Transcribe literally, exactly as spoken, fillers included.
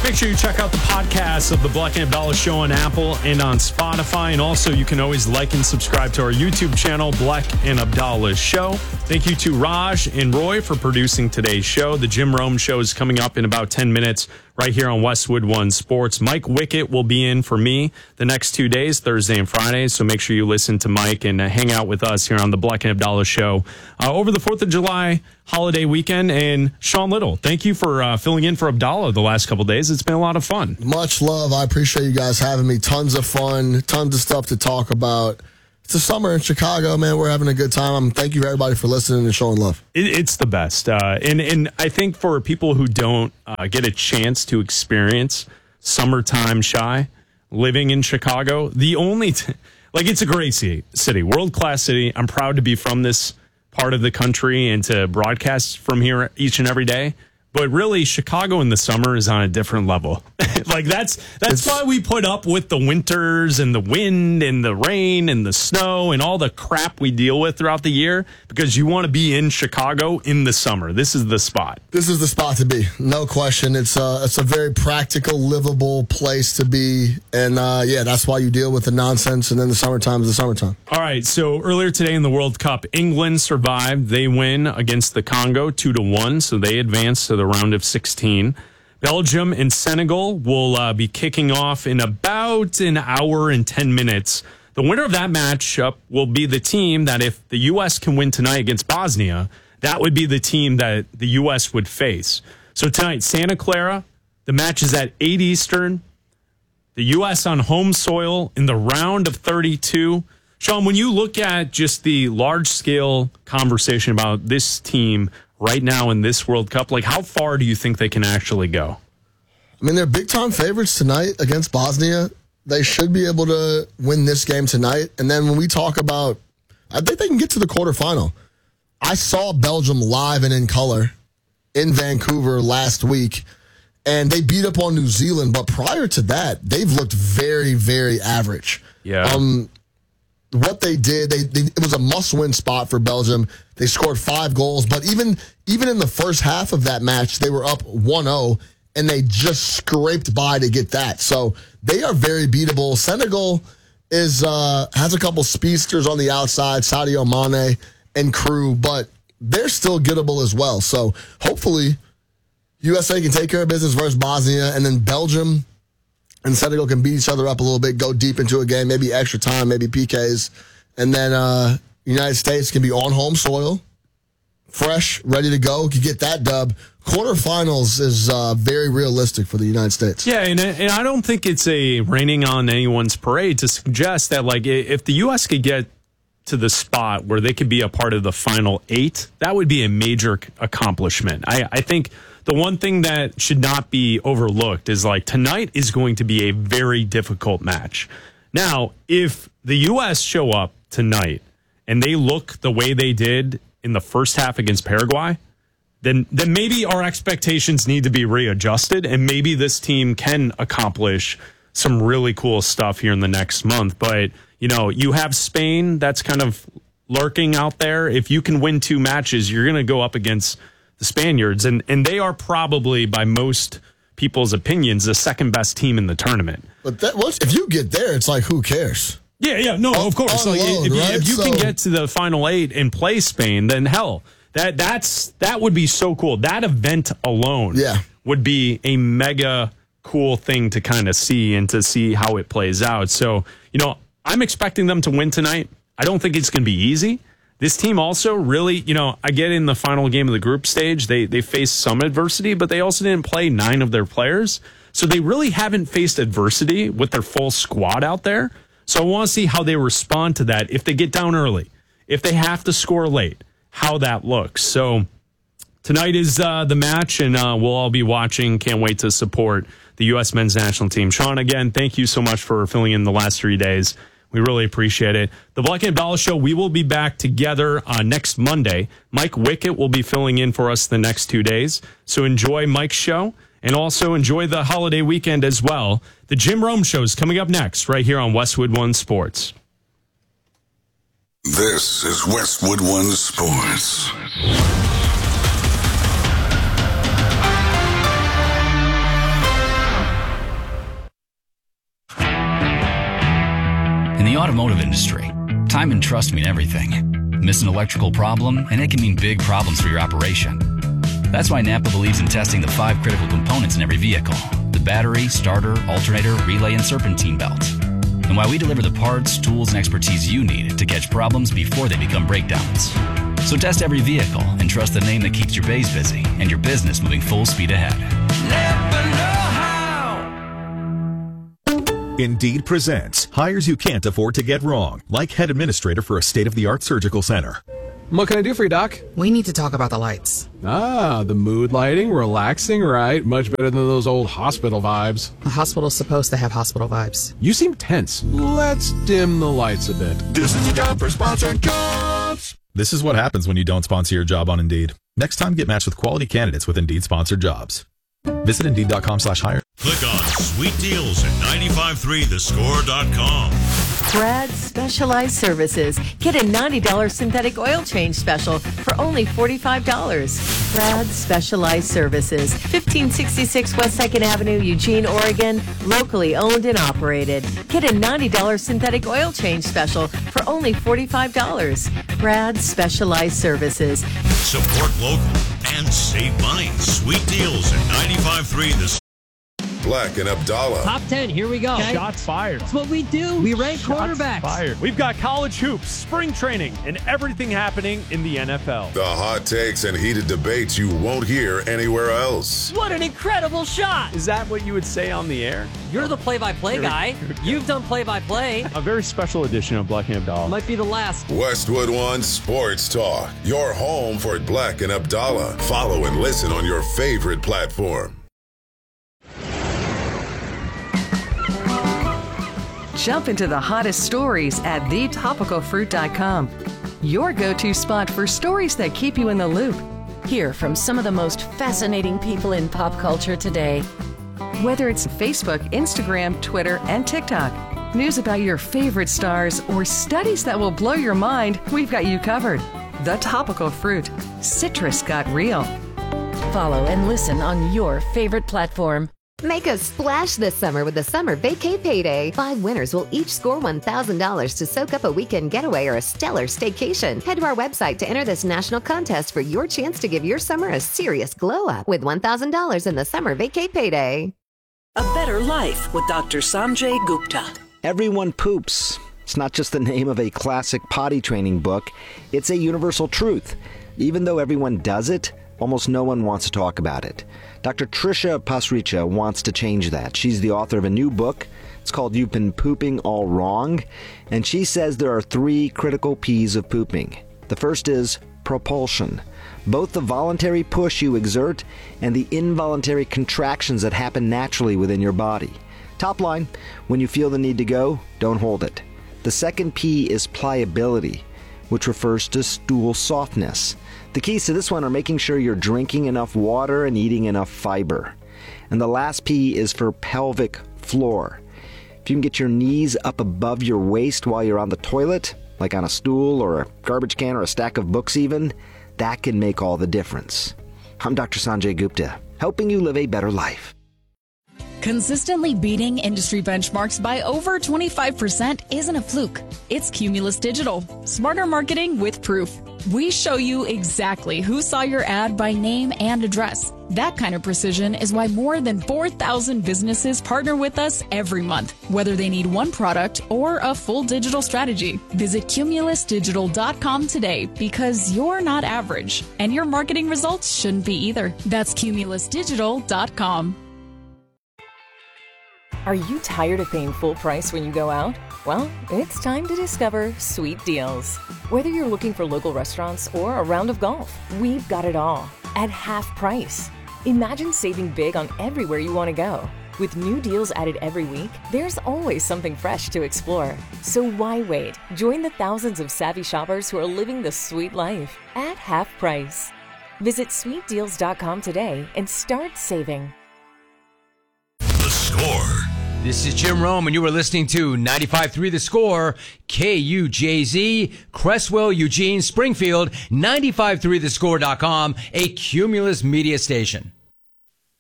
Make sure you check out the podcast of the Black and Abdallah Show on Apple and on Spotify. And also, you can always like and subscribe to our YouTube channel, Black and Abdallah Show. Thank you to Raj and Roy for producing today's show. The Jim Rome Show is coming up in about ten minutes right here on Westwood One Sports. Mike Wickett will be in for me the next two days, Thursday and Friday. So make sure you listen to Mike and uh, hang out with us here on the Black and Abdallah Show uh, over the fourth of July holiday weekend. And Sean Little, thank you for uh, filling in for Abdallah the last couple of days. It's been a lot of fun. Much love. I appreciate you guys having me. Tons of fun, tons of stuff to talk about. It's the summer in Chicago, man. We're having a good time. Thank you, everybody, for listening and showing love. It, it's the best. Uh, and, and I think for people who don't uh, get a chance to experience summertime shy, living in Chicago, the only, t- like, it's a great city, city, world-class city. I'm proud to be from this part of the country and to broadcast from here each and every day. But really, Chicago in the summer is on a different level. Like, that's that's it's, why we put up with the winters and the wind and the rain and the snow and all the crap we deal with throughout the year, because you want to be in Chicago in the summer. This is the spot. This is the spot to be. No question. It's a, it's a very practical, livable place to be. And, uh, yeah, that's why you deal with the nonsense. And then the summertime is the summertime. All right. So earlier today in the World Cup, England survived. They win against the Congo two to one. So they advance to the round of sixteen. Belgium and Senegal will uh, be kicking off in about an hour and ten minutes. The winner of that matchup will be the team that, if the U S can win tonight against Bosnia, that would be the team that the U S would face. So tonight, Santa Clara, the match is at eight Eastern. The U S on home soil in the round of thirty-two. Sean, when you look at just the large-scale conversation about this team right now in this World Cup, like, how far do you think they can actually go? I mean, they're big-time favorites tonight against Bosnia. They should be able to win this game tonight. And then when we talk about, I think they can get to the quarterfinal. I saw Belgium live and in color in Vancouver last week, and they beat up on New Zealand. But prior to that, they've looked very, very average. Yeah. Um, what they did, they, they it was a must-win spot for Belgium. They scored five goals, but even even in the first half of that match, they were up one oh, and they just scraped by to get that. So they are very beatable. Senegal is uh, has a couple speedsters on the outside, Sadio Mane and crew, but they're still gettable as well. So hopefully U S A can take care of business versus Bosnia, and then Belgium and Senegal can beat each other up a little bit, go deep into a game, maybe extra time, maybe P Ks. And then uh, United States can be on home soil, fresh, ready to go, can get that dub. Quarterfinals is uh, very realistic for the United States. Yeah, and, and I don't think it's a raining on anyone's parade to suggest that, like, if the U S could get to the spot where they could be a part of the final eight, that would be a major accomplishment. I, I think the one thing that should not be overlooked is, like, tonight is going to be a very difficult match. Now, if the U S show up tonight and they look the way they did in the first half against Paraguay, then then maybe our expectations need to be readjusted, and maybe this team can accomplish some really cool stuff here in the next month. But, you know, you have Spain that's kind of lurking out there. If you can win two matches, you're going to go up against the Spaniards, and, and they are probably, by most people's opinions, the second best team in the tournament. But that, once, if you get there, it's like, who cares? Yeah, yeah, no, of course. Like, Unload, if, you, right? if you So, can get to the final eight and play Spain, then hell, that that's that would be so cool. That event alone yeah. would be a mega cool thing to kind of see and to see how it plays out. So, you know, I'm expecting them to win tonight. I don't think it's going to be easy. This team also really, you know, I get in the final game of the group stage, they they faced some adversity, but they also didn't play nine of their players. So they really haven't faced adversity with their full squad out there. So I want to see how they respond to that if they get down early, if they have to score late, how that looks. So tonight is uh, the match, and uh, we'll all be watching. Can't wait to support the U S men's national team. Sean, again, thank you so much for filling in the last three days. We really appreciate it. The Black and Abdallah Show, we will be back together uh, next Monday. Mike Wickett will be filling in for us the next two days. So enjoy Mike's show, and also enjoy the holiday weekend as well. The Jim Rome Show is coming up next right here on Westwood One Sports. This is Westwood One Sports. the automotive industry, time and trust mean everything. Miss an electrical problem, and it can mean big problems for your operation. That's why Napa believes in testing the five critical components in every vehicle: the battery, starter, alternator, relay, and serpentine belt. And why we deliver the parts, tools, and expertise you need to catch problems before they become breakdowns. So test every vehicle and trust the name that keeps your bays busy and your business moving full speed ahead. Napa know-how. Indeed presents hires you can't afford to get wrong, like head administrator for a state-of-the-art surgical center. What can I do for you, Doc? We need to talk about the lights. Ah, the mood lighting, relaxing, right? Much better than those old hospital vibes. The hospital's supposed to have hospital vibes. You seem tense. Let's dim the lights a bit. This is your job for sponsored jobs. This is what happens when you don't sponsor your job on Indeed. Next time, get matched with quality candidates with Indeed-sponsored jobs. Visit Indeed.com slash hire. Click on Sweet Deals at nine five three the score dot com. Brad's Specialized Services. Get a ninety dollars synthetic oil change special for only forty-five dollars. Brad's Specialized Services. fifteen sixty-six West second Avenue, Eugene, Oregon. Locally owned and operated. Get a ninety dollars synthetic oil change special for only forty-five dollars. Brad's Specialized Services. Support local and save money. Sweet Deals at nine five three the Black and Abdallah. Top ten, here we go. Okay. Shots fired. That's what we do. We rank Shots quarterbacks. Fired. We've got college hoops, spring training, and everything happening in the N F L. The hot takes and heated debates you won't hear anywhere else. What an incredible shot. Is that what you would say on the air? You're the play-by-play guy. You've done play-by-play. A very special edition of Black and Abdallah. Might be the last. Westwood One Sports Talk. Your home for Black and Abdallah. Follow and listen on your favorite platform. Jump into the hottest stories at the topical fruit dot com. Your go-to spot for stories that keep you in the loop. Hear from some of the most fascinating people in pop culture today. Whether it's Facebook, Instagram, Twitter, and TikTok, news about your favorite stars, or studies that will blow your mind, we've got you covered. The Topical Fruit. Citrus got real. Follow and listen on your favorite platform. Make a splash this summer with the Summer Vacay Payday. Five winners will each score one thousand dollars to soak up a weekend getaway or a stellar staycation. Head to our website to enter this national contest for your chance to give your summer a serious glow up with one thousand dollars in the Summer Vacay Payday. A Better Life with Doctor Sanjay Gupta. Everyone poops. It's not just the name of a classic potty training book. It's a universal truth. Even though everyone does it, almost no one wants to talk about it. Doctor Trisha Pasricha wants to change that. She's the author of a new book. It's called You've Been Pooping All Wrong. And she says there are three critical P's of pooping. The first is propulsion. Both the voluntary push you exert and the involuntary contractions that happen naturally within your body. Top line, when you feel the need to go, don't hold it. The second P is pliability, which refers to stool softness. The keys to this one are making sure you're drinking enough water and eating enough fiber. And the last P is for pelvic floor. If you can get your knees up above your waist while you're on the toilet, like on a stool or a garbage can or a stack of books even, that can make all the difference. I'm Doctor Sanjay Gupta, helping you live a better life. Consistently beating industry benchmarks by over twenty-five percent isn't a fluke. It's Cumulus Digital. Smarter marketing with proof. We show you exactly who saw your ad by name and address. That kind of precision is why more than four thousand businesses partner with us every month, whether they need one product or a full digital strategy. Visit cumulus digital dot com today because you're not average, and your marketing results shouldn't be either. That's cumulus digital dot com. Are you tired of paying full price when you go out? Well, it's time to discover Sweet Deals. Whether you're looking for local restaurants or a round of golf, we've got it all at half price. Imagine saving big on everywhere you want to go. With new deals added every week, there's always something fresh to explore. So why wait? Join the thousands of savvy shoppers who are living the sweet life at half price. Visit sweet deals dot com today and start saving. The Score. This is Jim Rome, and you are listening to ninety-five point three The Score, K U J Z, Cresswell, Eugene, Springfield, ninety-five point three the score dot com, a Cumulus media station.